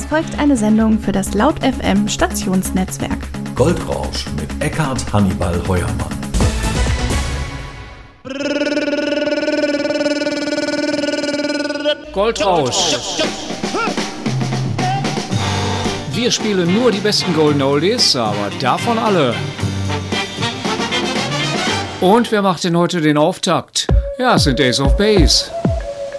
folgt eine Sendung für das Laut FM Stationsnetzwerk. Goldrausch mit Eckhard Hannibal Heuermann. Goldrausch. Wir spielen nur die besten Golden Oldies, aber davon alle. Und wer macht denn heute den Auftakt? Ja, es sind Ace of Base.